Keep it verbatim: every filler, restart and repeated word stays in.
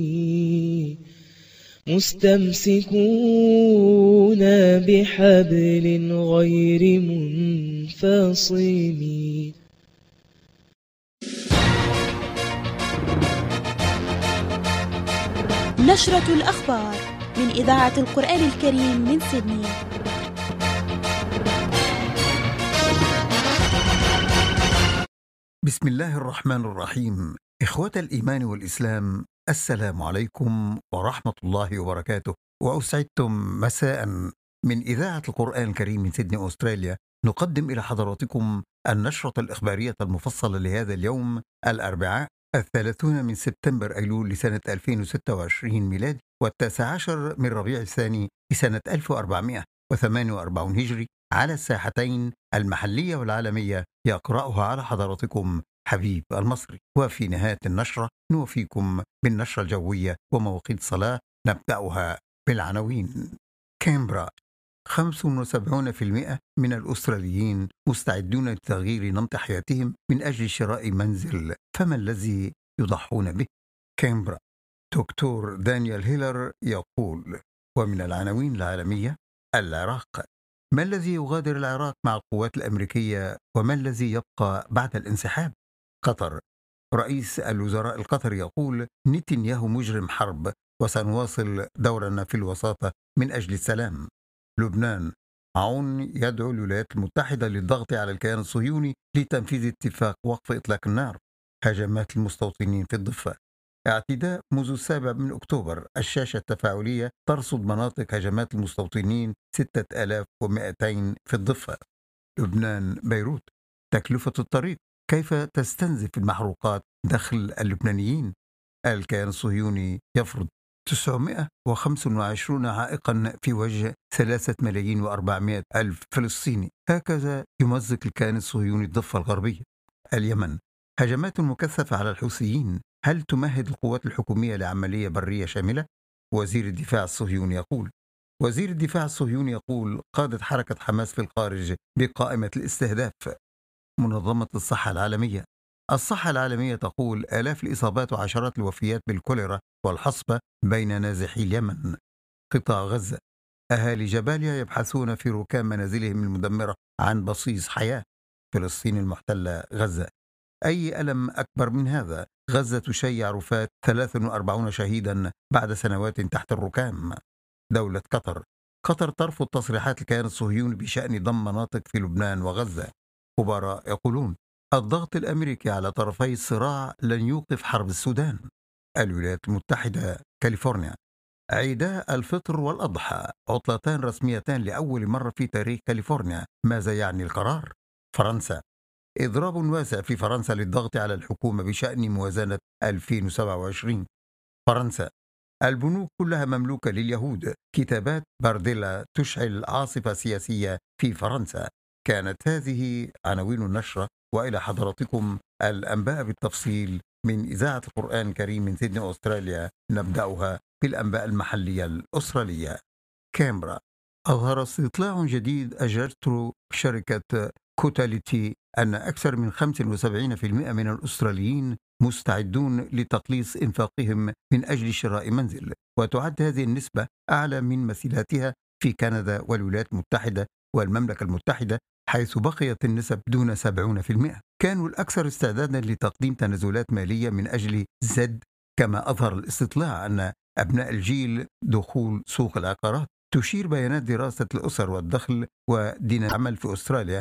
مستمسكون بحبل غير منفصم. نشرة الأخبار من إذاعة القرآن الكريم من سيدني. بسم الله الرحمن الرحيم. إخوة الإيمان والإسلام، السلام عليكم ورحمة الله وبركاته، وأسعدتم مساء من إذاعة القرآن الكريم من سيدني أستراليا. نقدم إلى حضراتكم النشرة الإخبارية المفصلة لهذا اليوم الأربعاء الثلاثون من سبتمبر أيلول لسنة ألفين وستة وعشرين ميلادي، والتاسع عشر من ربيع الثاني لسنة ألف وأربعمائة وثمانية وأربعين هجري، على الساحتين المحلية والعالمية. يقرأها على حضراتكم حبيب المصري. وفي نهاية النشرة نوفيكم بالنشرة الجوية ومواقيت الصلاة. نبدأها بالعناوين. كامبرا: خمسة وسبعين بالمئة من الأستراليين مستعدون لتغيير نمط حياتهم من أجل شراء منزل، فما الذي يضحون به؟ كامبرا. دكتور دانيال هيلر يقول. ومن العناوين العالمية: العراق: ما الذي يغادر العراق مع القوات الأمريكية، وما الذي يبقى بعد الانسحاب؟ قطر: رئيس الوزراء القطري يقول: نتنياهو مجرم حرب، وسنواصل دورنا في الوساطة من أجل السلام. لبنان: عون يدعو الولايات المتحدة للضغط على الكيان الصهيوني لتنفيذ اتفاق وقف إطلاق النار. هجمات المستوطنين في الضفة: اعتداء منذ السابع من أكتوبر. الشاشة التفاعلية ترصد مناطق هجمات المستوطنين ستة آلاف ومئتين في الضفة. لبنان: بيروت: تكلفة الطريق، كيف تستنزف المحروقات دخل اللبنانيين؟ الكيان الصهيوني يفرض تسعمائة وخمسة وعشرين عائقا في وجه ثلاثة ملايين وأربعمائة ألف فلسطيني. هكذا يمزق الكيان الصهيوني الضفة الغربية. اليمن: هجمات مكثفة على الحوثيين، هل تمهد القوات الحكومية لعملية برية شاملة؟ وزير الدفاع الصهيوني يقول. وزير الدفاع الصهيوني يقول: قادت حركة حماس في الخارج بقائمة الاستهداف. منظمة الصحة العالمية: الصحة العالمية تقول آلاف الإصابات وعشرات الوفيات بالكوليرا والحصبة بين نازحي اليمن. قطاع غزة: أهالي جباليا يبحثون في ركام منازلهم المدمرة عن بصيص حياة. فلسطين المحتلة غزة: أي ألم أكبر من هذا؟ غزة تشيع رفات ثلاثة وأربعين شهيدا بعد سنوات تحت الركام. دولة قطر: قطر ترفض تصريحات الكيان الصهيوني بشأن ضم مناطق في لبنان وغزة. خبراء يقولون الضغط الأمريكي على طرفي الصراع لن يوقف حرب السودان. الولايات المتحدة كاليفورنيا: عيدا الفطر والأضحى عطلتان رسميتان لأول مرة في تاريخ كاليفورنيا، ماذا يعني القرار؟ فرنسا: إضراب واسع في فرنسا للضغط على الحكومة بشأن موازنة ألفين وسبعة وعشرين. فرنسا: البنوك كلها مملوكة لليهود. كتابات بارديلا تشعل عاصفة سياسية في فرنسا. كانت هذه عناوين النشرة، وإلى حضراتكم الأنباء بالتفصيل من إذاعة القرآن الكريم من سيدني أستراليا. نبدأها بالأنباء المحلية الأسترالية. كامبرا: أظهر استطلاع جديد أجرته شركة كوتاليتي أن أكثر من خمسة وسبعين بالمئة من الأستراليين مستعدون لتقليص إنفاقهم من أجل شراء منزل، وتعد هذه النسبة أعلى من مثيلاتها في كندا والولايات المتحدة والمملكة المتحدة، حيث بقيت النسب دون سبعين بالمئة. كانوا الأكثر استعدادا لتقديم تنازلات مالية من أجل زد. كما أظهر الاستطلاع أن أبناء الجيل دخول سوق العقارات. تشير بيانات دراسة الأسر والدخل ودين العمل في أستراليا